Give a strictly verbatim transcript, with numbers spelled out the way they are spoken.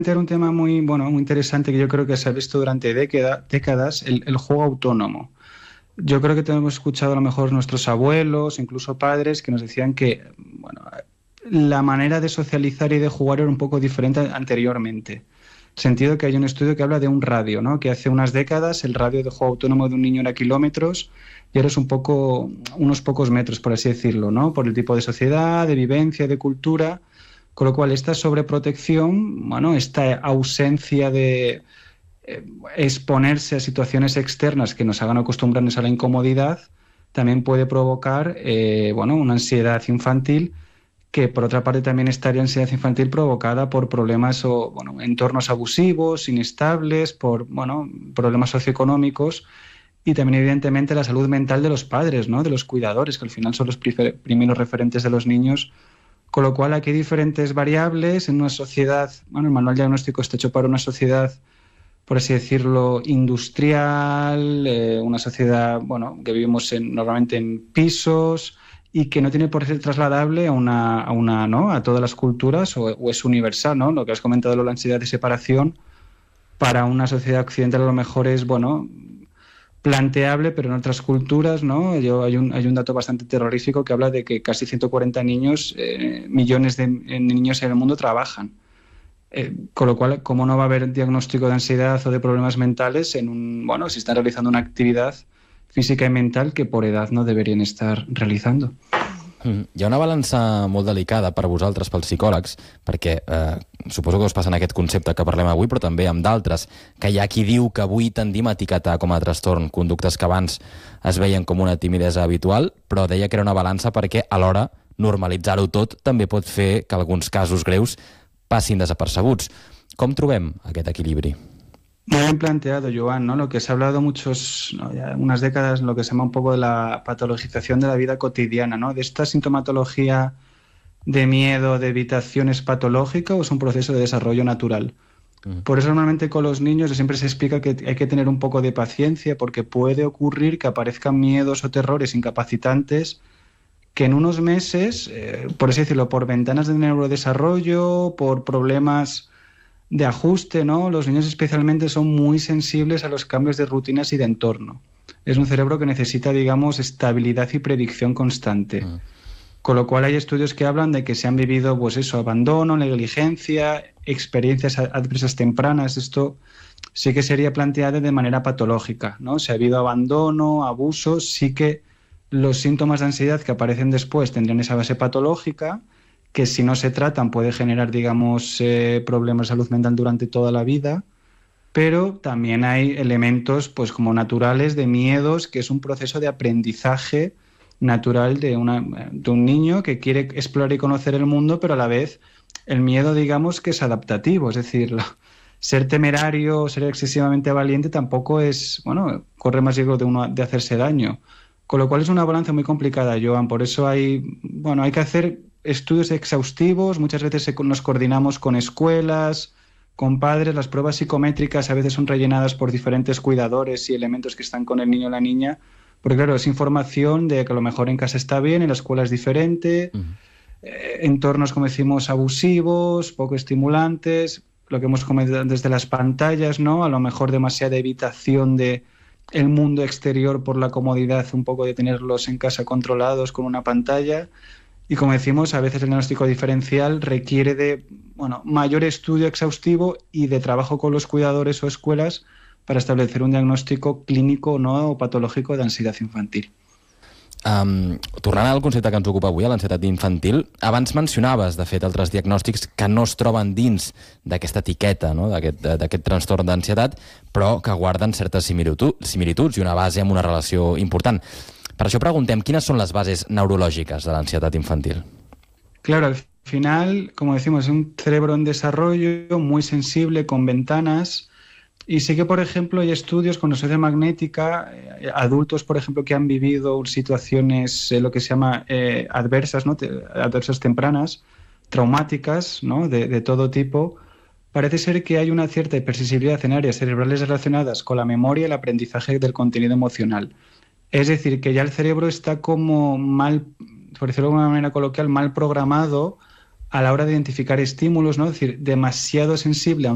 plantear un tema muy, bueno, muy interesante que yo creo que se ha visto durante década, décadas, el, el juego autónomo. Yo creo que tenemos escuchado a lo mejor nuestros abuelos, incluso padres, que nos decían que, bueno, la manera de socializar y de jugar era un poco diferente anteriormente. Sentido que hay un estudio que habla de un radio, ¿no? Que hace unas décadas el radio de juego autónomo de un niño era kilómetros y ahora es un poco, unos pocos metros, por así decirlo, ¿no? Por el tipo de sociedad, de vivencia, de cultura, con lo cual esta sobreprotección, bueno, esta ausencia de eh, exponerse a situaciones externas que nos hagan acostumbrarnos a la incomodidad, también puede provocar, eh, bueno, una ansiedad infantil que por otra parte también estaría ansiedad infantil provocada por problemas o bueno, entornos abusivos, inestables, por bueno, problemas socioeconómicos y también evidentemente la salud mental de los padres, ¿no? De los cuidadores, que al final son los primeros referentes de los niños. Con lo cual aquí hay diferentes variables en una sociedad, bueno, el manual diagnóstico está hecho para una sociedad, por así decirlo, industrial, eh, una sociedad, bueno, que vivimos en, normalmente en pisos, y que no tiene por ser trasladable a una, a una, ¿no? A todas las culturas o, o es universal, ¿no? Lo que has comentado, la ansiedad de separación para una sociedad occidental a lo mejor es, bueno, planteable, pero en otras culturas, ¿no? Yo, hay, un, hay un dato bastante terrorífico que habla de que casi ciento cuarenta niños, eh, millones de niños en el mundo trabajan. Eh, con lo cual, ¿cómo no va a haber diagnóstico de ansiedad o de problemas mentales en un, bueno, si están realizando una actividad física y mental que por edad no deberían estar realizando? Mm. Hi ha una balança molt delicada per vosaltres, pels psicòlegs, perquè eh, suposo que us passa en aquest concepte que parlem avui, però també amb d'altres, que hi ha qui diu que avui tendim a etiquetar com a trastorn conductes que abans es veien com una timidesa habitual, però deia que era una balança perquè alhora normalitzar-ho tot també pot fer que alguns casos greus passin desapercebuts. Com trobem aquest equilibri? Muy bien planteado, Joan, ¿no? Lo que se ha hablado muchos, ¿no? Ya unas décadas, lo que se llama un poco de la patologización de la vida cotidiana, ¿no? De esta sintomatología de miedo, de evitación, ¿es patológica o es un proceso de desarrollo natural? Uh-huh. Por eso normalmente con los niños siempre se explica que hay que tener un poco de paciencia porque puede ocurrir que aparezcan miedos o terrores incapacitantes que en unos meses, eh, por así decirlo, por ventanas de neurodesarrollo, por problemas de ajuste, ¿no? Los niños especialmente son muy sensibles a los cambios de rutinas y de entorno. Es un cerebro que necesita, digamos, estabilidad y predicción constante. Uh-huh. Con lo cual hay estudios que hablan de que se han vivido, pues eso, abandono, negligencia, experiencias adversas tempranas. Esto sí que sería planteado de manera patológica, ¿no? Si ha habido abandono, abuso, sí que los síntomas de ansiedad que aparecen después tendrían esa base patológica, que si no se tratan puede generar, digamos, eh, problemas de salud mental durante toda la vida, pero también hay elementos, pues como naturales, de miedos, que es un proceso de aprendizaje natural de, una, de un niño que quiere explorar y conocer el mundo, pero a la vez el miedo, digamos, que es adaptativo, es decir, lo, ser temerario, ser excesivamente valiente tampoco es, bueno, corre más riesgo de, uno, de hacerse daño. Con lo cual es una balanza muy complicada, Joan, por eso hay, bueno, hay que hacer estudios exhaustivos, muchas veces nos coordinamos con escuelas, con padres, las pruebas psicométricas a veces son rellenadas por diferentes cuidadores y elementos que están con el niño o la niña, porque claro, es información de que a lo mejor en casa está bien, en la escuela es diferente, uh-huh. eh, entornos, como decimos, abusivos, poco estimulantes, lo que hemos comentado desde las pantallas, ¿no? A lo mejor demasiada evitación de el mundo exterior por la comodidad un poco de tenerlos en casa controlados con una pantalla. Y como decimos, a veces el diagnóstico diferencial requiere de bueno, mayor estudio exhaustivo y de trabajo con los cuidadores o escuelas para establecer un diagnóstico clínico, ¿no? O patológico de ansiedad infantil. Um, tornant al concepte que ens ocupa avui, l'ansietat infantil, abans mencionaves, de fet, altres diagnòstics que no es troben dins d'aquesta etiqueta, no? d'aquest, d'aquest trastorn d'ansietat, però que guarden certes similituds i una base amb una relació important. Per això preguntem, quines són les bases neurològiques de l'ansietat infantil? Claro, al final, como decimos, es un cerebro en desarrollo muy sensible, con ventanas. Y sí que, por ejemplo, hay estudios con resonancia magnética, eh, adultos, por ejemplo, que han vivido situaciones, eh, lo que se llama eh, adversas, ¿no? Te, adversas tempranas, traumáticas, ¿no? de, de todo tipo. Parece ser que hay una cierta hipersensibilidad en áreas cerebrales relacionadas con la memoria y el aprendizaje del contenido emocional. Es decir, que ya el cerebro está como mal, por decirlo de alguna manera coloquial, mal programado a la hora de identificar estímulos, ¿no? Es decir, demasiado sensible a un